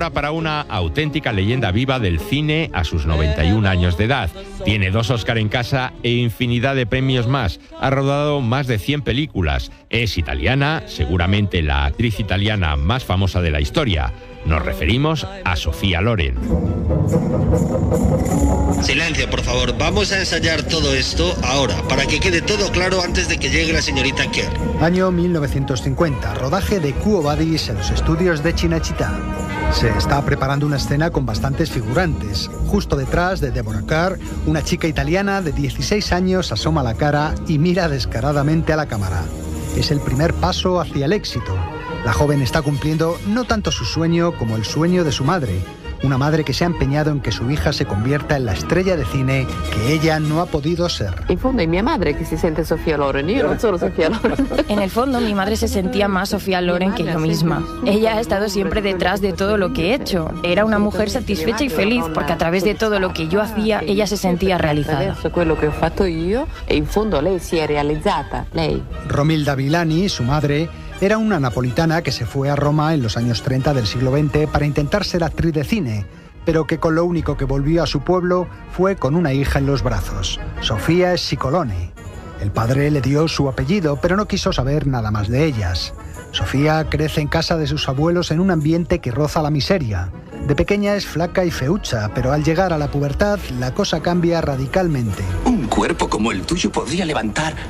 ahora para una auténtica leyenda viva del cine a sus 91 años de edad. Tiene 2 Oscar en casa e infinidad de premios más. Ha rodado más de 100 películas. Es italiana, seguramente la actriz italiana más famosa de la historia. Nos referimos a Sofía Loren. Silencio, por favor. Vamos a ensayar todo esto ahora, para que quede todo claro antes de que llegue la señorita Kerr. Año 1950, rodaje de Quo Vadis en los estudios de Cinecittà. Se está preparando una escena con bastantes figurantes. Justo detrás de Deborah Kerr, una chica italiana de 16 años asoma la cara y mira descaradamente a la cámara. Es el primer paso hacia el éxito. La joven está cumpliendo no tanto su sueño como el sueño de su madre. Una madre que se ha empeñado en que su hija se convierta en la estrella de cine que ella no ha podido ser. En fondo es mi madre que se siente Sofía Loren, yo no soy Sofía Loren. En el fondo mi madre se sentía más Sofía Loren que yo misma. Ella ha estado siempre detrás de todo lo que he hecho. Era una mujer satisfecha y feliz porque a través de todo lo que yo hacía ella se sentía realizada. Adesso quello che ho fatto io e in fondo lei si è realizzata, lei. Romilda Villani, su madre, era una napolitana que se fue a Roma en los años 30 del siglo XX para intentar ser actriz de cine, pero que con lo único que volvió a su pueblo fue con una hija en los brazos, Sofía Scicolone. El padre le dio su apellido, pero no quiso saber nada más de ellas. Sofía crece en casa de sus abuelos en un ambiente que roza la miseria. De pequeña es flaca y feucha, pero al llegar a la pubertad la cosa cambia radicalmente. Un cuerpo como el tuyo podría levantar